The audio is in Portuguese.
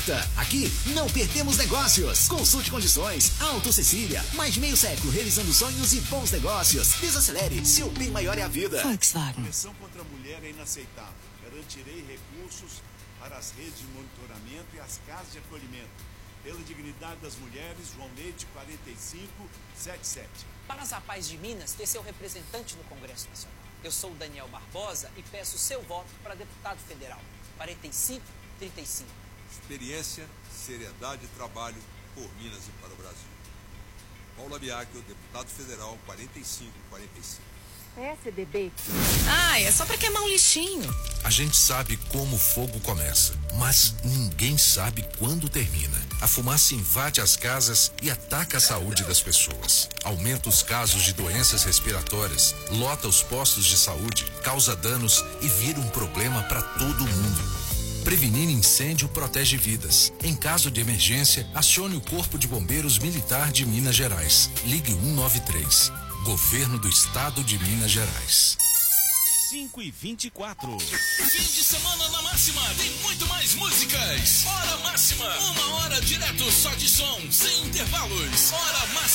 certa. Aqui não perdemos negócios. Consulte condições. Auto Cecília, mais de meio século realizando sonhos e bons negócios. Desacelere, seu bem maior é a vida. Volkswagen. A pressão contra a mulher é inaceitável. Garantirei recursos para as redes de monitoramento e as casas de acolhimento. Pela dignidade das mulheres, João Leite, 4577. Para as Rapazes de Minas ter seu representante no Congresso Nacional. Eu sou o Daniel Barbosa e peço seu voto para deputado federal. 4535. Experiência, seriedade e trabalho por Minas e para o Brasil. Paula Biacchio, deputado federal, 4545. PSDB. É só pra queimar um lixinho. A gente sabe como o fogo começa, mas ninguém sabe quando termina. A fumaça invade as casas e ataca a saúde das pessoas. Aumenta os casos de doenças respiratórias, lota os postos de saúde, causa danos e vira um problema para todo mundo. Prevenir incêndio protege vidas. Em caso de emergência, acione o Corpo de Bombeiros Militar de Minas Gerais. Ligue 193. Governo do Estado de Minas Gerais. 5h24. Fim de semana na Máxima tem muito mais músicas. Hora Máxima, 1 hora direto só de som, sem intervalos. Hora Máxima.